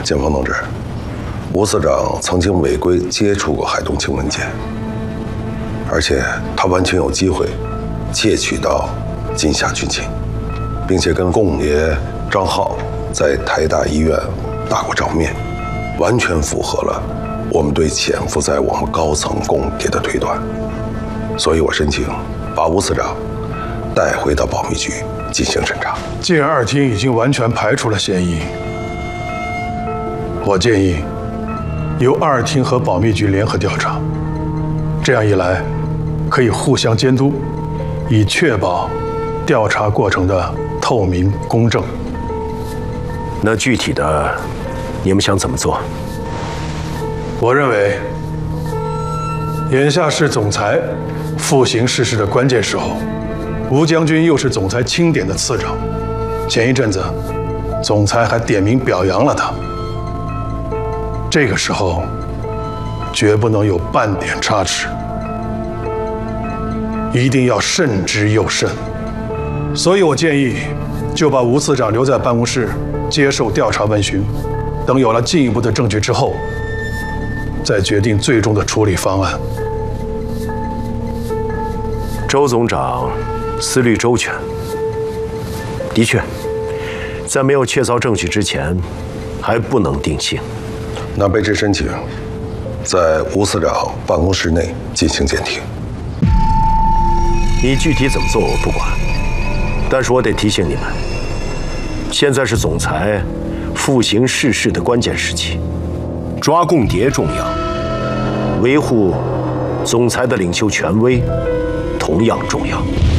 建峰同志，吴司长曾经违规接触过海东青文件，而且他完全有机会窃取到金夏军情，并且跟共爷张浩在台大医院打过照面，完全符合了我们对潜伏在我们高层共谍的推断。所以我申请把吴司长带回到保密局进行审查。 既然二厅已经完全排除了嫌疑，我建议由二厅和保密局联合调查，这样一来可以互相监督，以确保调查过程的透明公正。 那具体的，你们想怎么做？ 我认为，眼下是总裁复行世事的关键时候，吴将军又是总裁钦点的次长，前一阵子总裁还点名表扬了他。这个时候，绝不能有半点差池，一定要慎之又慎。所以我建议，就把吴次长留在办公室接受调查问询，等有了进一步的证据之后，再决定最终的处理方案。 周总长思虑周全，的确，在没有确凿证据之前，还不能定性。 那被质申请在吴司长办公室内进行监听。 你具体怎么做我不管，但是我得提醒你们，现在是总裁复行世事的关键时期，抓共谍重要，维护总裁的领袖权威同样重要。